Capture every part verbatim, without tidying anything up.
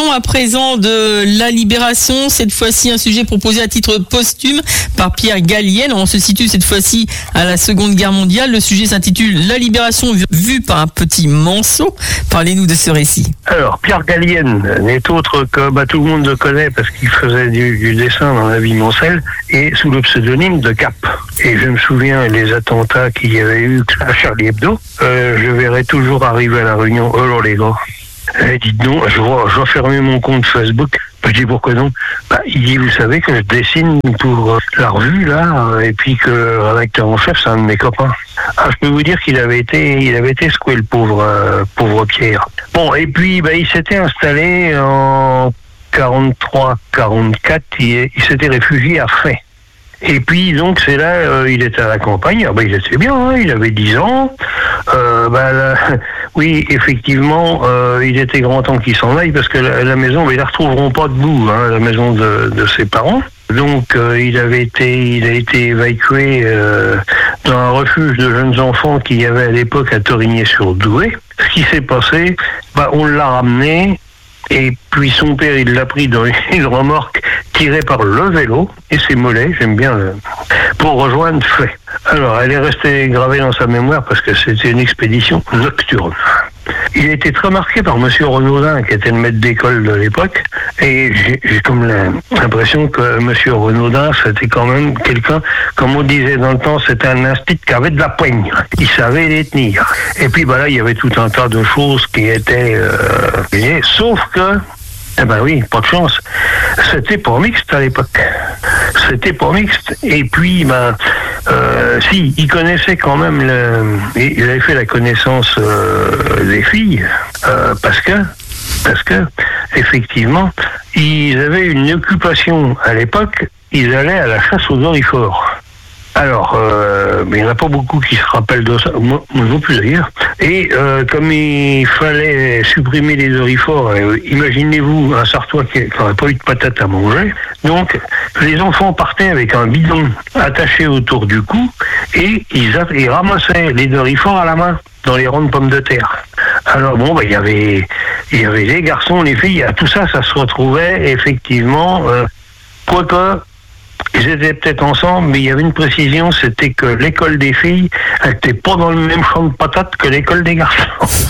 À présent de La Libération, cette fois-ci un sujet proposé à titre posthume par Pierre Gallienne. On se situe cette fois-ci à la Seconde Guerre mondiale. Le sujet s'intitule La Libération vue par un petit Manceau. Parlez-nous de ce récit. Alors, Pierre Gallienne n'est autre que bah, tout le monde le connaît parce qu'il faisait du, du dessin dans la vie Moncel et sous le pseudonyme de Cap. Et je me souviens des attentats qu'il y avait eu à Charlie Hebdo. Euh, je verrai toujours arriver à la Réunion. Oh là les gars. Eh, dites donc, je vois, je vais fermer mon compte Facebook. Je dis pourquoi non? Bah, il dit, vous savez que je dessine pour euh, la revue là, euh, et puis que le rédacteur en chef, c'est un de mes copains. Ah, je peux vous dire qu'il avait été, il avait été secoué le pauvre, euh, pauvre Pierre. Bon, et puis bah, il s'était installé en quarante-trois quarante-quatre. Il, il s'était réfugié à Fay. Et puis donc c'est là, euh, il était à la campagne. Ah, bah, il était bien, hein, il avait dix ans. Euh, bah, là, oui, effectivement, euh, il était grand temps qu'il s'en aille parce que la, la maison, mais ils la retrouveront pas debout, hein, la maison de, de ses parents. Donc euh, il avait été, il a été évacué euh, dans un refuge de jeunes enfants qu'il y avait à l'époque à Torigné-sur-Douai. Ce qui s'est passé, bah, on l'a ramené. Et puis son père, il l'a pris dans une remorque tirée par le vélo et ses mollets, j'aime bien, le... pour rejoindre Fay. Alors, elle est restée gravée dans sa mémoire parce que c'était une expédition nocturne. Il a été très marqué par Monsieur Renaudin, qui était le maître d'école de l'époque, et j'ai, j'ai comme l'impression que Monsieur Renaudin, c'était quand même quelqu'un, comme on disait dans le temps, c'était un instit qui avait de la poigne. Il savait les tenir. Et puis, bah là, il y avait tout un tas de choses qui étaient euh, sauf que, eh ben oui, pas de chance. C'était pas mixte à l'époque. C'était pas mixte. Et puis, ben, euh, si, il connaissait quand même, le, il avait fait la connaissance euh, des filles, euh, parce que, parce que, effectivement, ils avaient une occupation à l'époque. Ils allaient à la chasse aux orifores. Alors, euh, mais il n'y en a pas beaucoup qui se rappellent de ça, moi, moi non plus d'ailleurs. Et euh, comme il fallait supprimer les orifores, euh, imaginez-vous un Sartois qui n'aurait pas eu de patates à manger. Donc, les enfants partaient avec un bidon attaché autour du cou et ils, a, ils ramassaient les orifores à la main dans les ronds de pommes de terre. Alors bon, bah, il y avait, il y avait les garçons, les filles, tout ça, ça se retrouvait effectivement, euh, quoique. Ils étaient peut-être ensemble, mais il y avait une précision, c'était que l'école des filles, elle n'était pas dans le même champ de patates que l'école des garçons.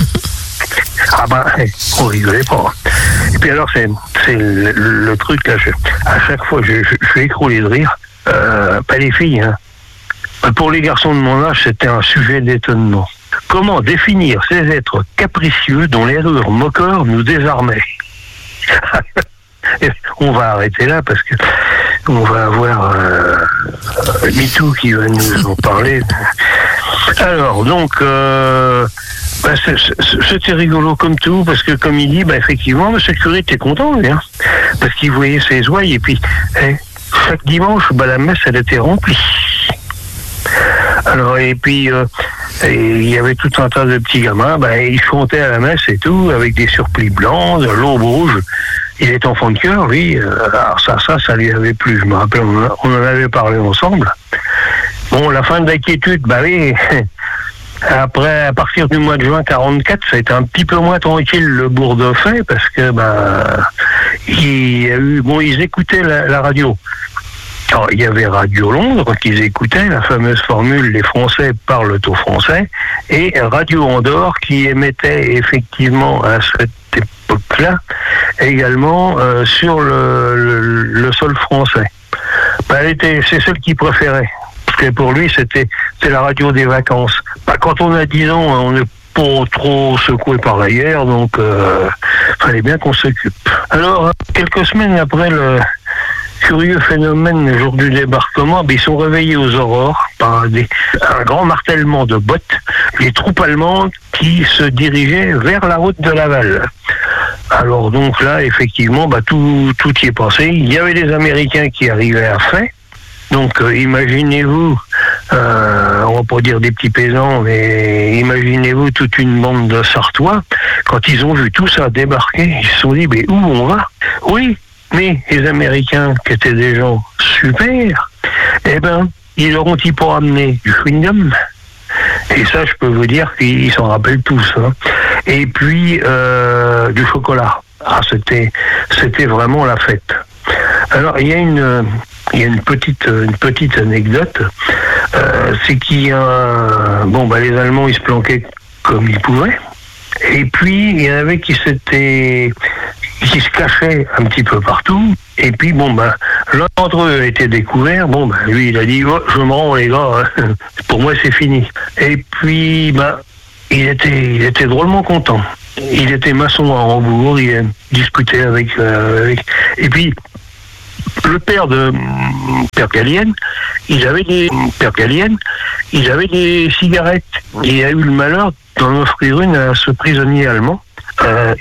Ah ben, on rigolait pas. Et puis alors, c'est, c'est le, le truc, là, je, à chaque fois, je, je, je suis écroulé de rire. Euh, pas les filles, hein. Pour les garçons de mon âge, c'était un sujet d'étonnement. Comment définir ces êtres capricieux dont l'erreur moqueur nous désarmait? On va arrêter là parce que on va avoir euh, MeToo qui va nous en parler. Alors, donc, euh, bah, c'est, c'est, c'était rigolo comme tout, parce que comme il dit, bah, effectivement, M. le curé était content, hein, parce qu'il voyait ses ouailles, et puis, eh, chaque dimanche, bah, la messe, elle était remplie. Alors, et puis, euh, et il y avait tout un tas de petits gamins, bah, ils chantaient à la messe et tout, avec des surplis blancs, de l'aube rouge. Il est enfant de cœur, lui. Alors ça, ça, ça lui avait plu. Je me rappelle, on en avait parlé ensemble. Bon, la fin de l'inquiétude, bah oui. Après, à partir du mois de juin quarante-quatre, ça a été un petit peu moins tranquille le bourg de Fay, parce que, bah, il y a eu, bon, ils écoutaient la, la radio. Alors, il y avait Radio Londres qu'ils écoutaient, la fameuse formule « Les Français parlent au français », et Radio Andorre qui émettait effectivement à cette époque-là également euh, sur le, le, le sol français. Ben, elle était, c'est celle qu'il préférait, parce que pour lui c'était, c'était la radio des vacances. Ben, quand on a dix ans, on n'est pas trop secoué par la guerre, donc euh, fallait bien qu'on s'occupe. Alors, quelques semaines après le curieux phénomène le jour du débarquement, ben, ils sont réveillés aux aurores par des, un grand martèlement de bottes, les troupes allemandes qui se dirigeaient vers la route de Laval. Alors donc là, effectivement, bah, tout, tout y est passé. Il y avait des Américains qui arrivaient à Fay. Donc euh, imaginez-vous, euh, on va pas dire des petits paysans, mais imaginez-vous toute une bande de Sartois. Quand ils ont vu tout ça débarquer, ils se sont dit, mais où on va? Oui, mais les Américains, qui étaient des gens super, eh ben, ils leur ont-ils pas amené du chewing-gum? Et ça, je peux vous dire qu'ils s'en rappellent tous. Hein. Et puis, euh, du chocolat. Ah, c'était, c'était vraiment la fête. Alors, il y a une, il y a une petite, une petite anecdote. Euh, c'est qu'il y a, bon, bah, les Allemands, ils se planquaient comme ils pouvaient. Et puis, il y en avait qui s'étaient, qui se cachaient un petit peu partout. Et puis, bon, ben, l'un d'entre eux a été découvert. Bon, ben, lui, il a dit, oh, je me rends, les gars, pour moi, c'est fini. Et puis, ben, il était, il était drôlement content. Il était maçon à Hambourg, il discutait avec, euh, avec... Et puis, le père de Père Gallienne, il avait des Père Gallienne, il avait des cigarettes. Il a eu le malheur d'en offrir une à ce prisonnier allemand. Euh,